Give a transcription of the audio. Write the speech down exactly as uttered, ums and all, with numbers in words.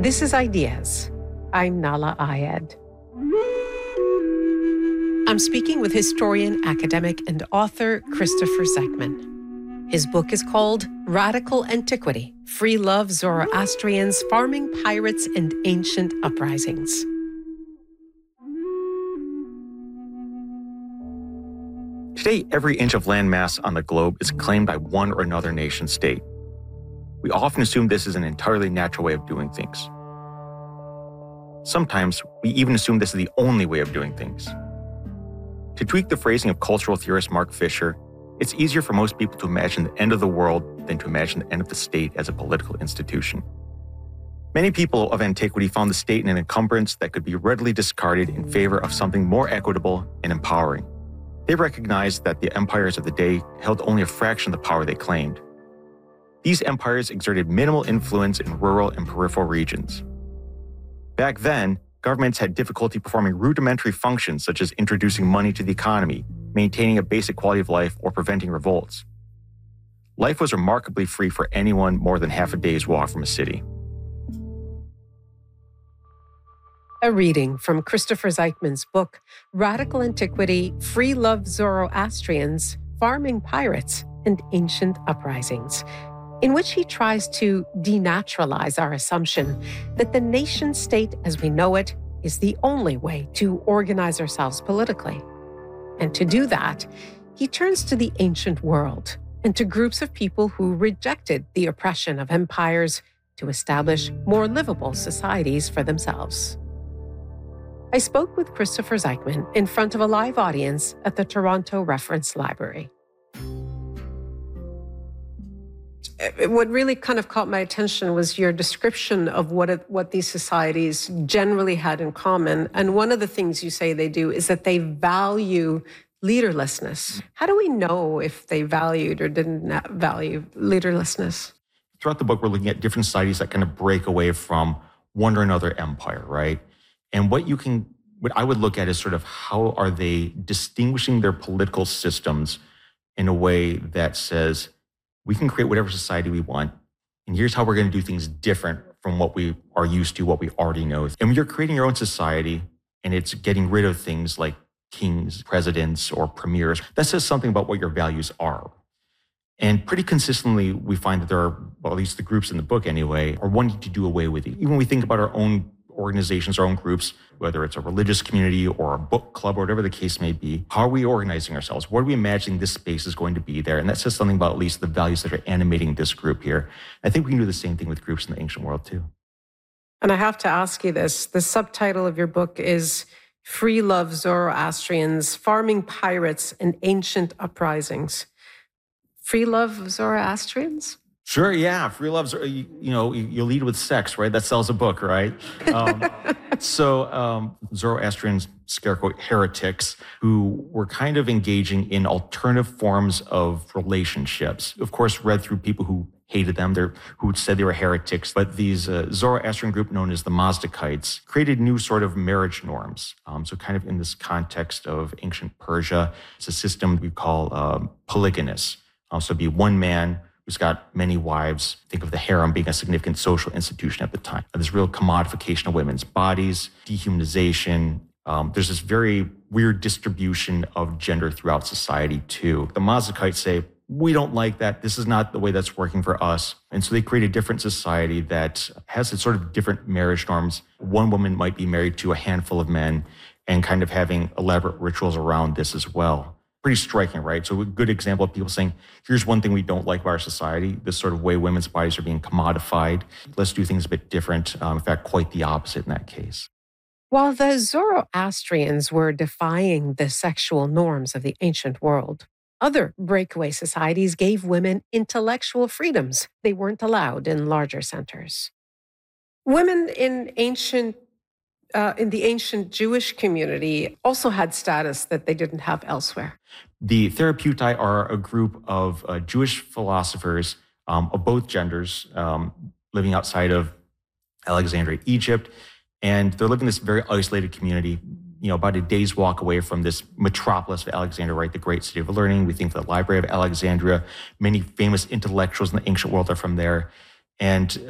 This is Ideas. I'm Nahlah Ayed. I'm speaking with historian, academic, and author Christopher Zeichmann. His book is called Radical Antiquity: Free Love, Zoroastrians, Farming Pirates, and Ancient Uprisings. Today, every inch of land mass on the globe is claimed by one or another nation state. We often assume this is an entirely natural way of doing things. Sometimes, we even assume this is the only way of doing things. To tweak the phrasing of cultural theorist Mark Fisher, it's easier for most people to imagine the end of the world than to imagine the end of the state as a political institution. Many people of antiquity found the state an encumbrance that could be readily discarded in favor of something more equitable and empowering. They recognized that the empires of the day held only a fraction of the power they claimed. These empires exerted minimal influence in rural and peripheral regions. Back then, governments had difficulty performing rudimentary functions such as introducing money to the economy, maintaining a basic quality of life, or preventing revolts. Life was remarkably free for anyone more than half a day's walk from a city. A reading from Christopher Zeichmann's book, Radical Antiquity: Free Love, Zoroastrians, Farming Pirates, and Ancient Uprisings, in which he tries to denaturalize our assumption that the nation-state as we know it is the only way to organize ourselves politically. And to do that, he turns to the ancient world and to groups of people who rejected the oppression of empires to establish more livable societies for themselves. I spoke with Christopher Zeichmann in front of a live audience at the Toronto Reference Library. What really kind of caught my attention was your description of what it, what these societies generally had in common. And one of the things you say they do is that they value leaderlessness. How do we know if they valued or didn't value leaderlessness? Throughout the book, we're looking at different societies that kind of break away from one or another empire, right? And what you can, what I would look at is sort of how are they distinguishing their political systems in a way that says, we can create whatever society we want, and here's how we're going to do things different from what we are used to, what we already know. And when you're creating your own society, and it's getting rid of things like kings, presidents, or premiers, that says something about what your values are. And pretty consistently, we find that there are, well, at least the groups in the book anyway, are wanting to do away with it. Even when we think about our own organizations, our own groups, whether it's a religious community or a book club or whatever the case may be, how are we organizing ourselves? What are we imagining this space is going to be there? And that says something about at least the values that are animating this group here. I think we can do the same thing with groups in the ancient world too. And I have to ask you this. The subtitle of your book is Free Love, Zoroastrians, Farming Pirates, and Ancient Uprisings. Free love, Zoroastrians? Sure, yeah. Free love's, you, you know, you lead with sex, right? That sells a book, right? Um, so um, Zoroastrians, scare quote, heretics, who were kind of engaging in alternative forms of relationships. Of course, read through people who hated them, they're, who said they were heretics. But these uh, Zoroastrian group known as the Mazdakites created new sort of marriage norms. Um, so kind of in this context of ancient Persia, it's a system we call um, polygamous. Um, so it'd be one man who's got many wives. Think of the harem being a significant social institution at the time. There's real commodification of women's bodies, dehumanization. Um, there's this very weird distribution of gender throughout society too. The Mazdakites say, we don't like that. This is not the way that's working for us. And so they create a different society that has a sort of different marriage norms. One woman might be married to a handful of men and kind of having elaborate rituals around this as well. Pretty striking, right? So a good example of people saying, here's one thing we don't like about our society, this sort of way women's bodies are being commodified. Let's do things a bit different. Um, in fact, quite the opposite in that case. While the Zoroastrians were defying the sexual norms of the ancient world, other breakaway societies gave women intellectual freedoms they weren't allowed in larger centers. Women in ancient Uh, in the ancient Jewish community also had status that they didn't have elsewhere. The Therapeutai are a group of uh, Jewish philosophers um, of both genders um, living outside of Alexandria, Egypt. And they're living in this very isolated community, you know, about a day's walk away from this metropolis of Alexandria, right? The great city of learning. We think the Library of Alexandria. Many famous intellectuals in the ancient world are from there. And